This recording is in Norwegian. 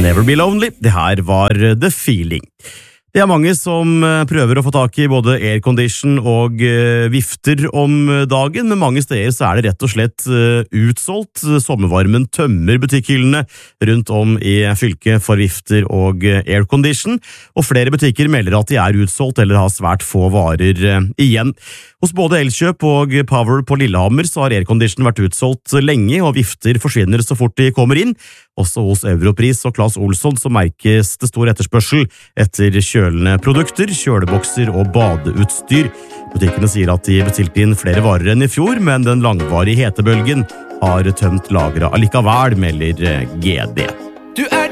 Never Be Lonely, det her var The Feeling. Det mange som prøver å få tak i både aircondition og vifter om dagen, men mange steder så det rett og slett utsolgt. Sommervarmen tømmer butikkhyllene rundt om i fylket for vifter og aircondition, og flere butikker melder at de utsolgt eller har svært få varer igjen. Hos både Elkjøp og Power på Lillehammer så har aircondition vært utsolgt lenge, og vifter forsvinner så fort de kommer inn. Også hos Europris og Claes Olsson så merkes det stor etterspørsel etter kjølende produkter, kjølebokser og badeutstyr. Butikkene sier at de bestilte inn flere varer enn i fjor, men den langvarige hetebølgen har tømt lageret allikevel, melder GD. Du